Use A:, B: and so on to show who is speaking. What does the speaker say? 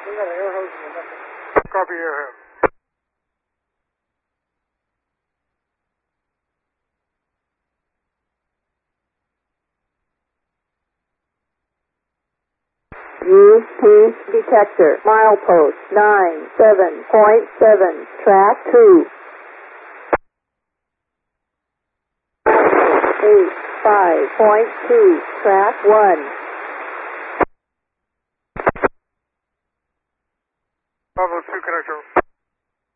A: Copy airhead.
B: UP detector, milepost 97.7, track 2. 85.2, track 1.
A: Bravo 2 connector.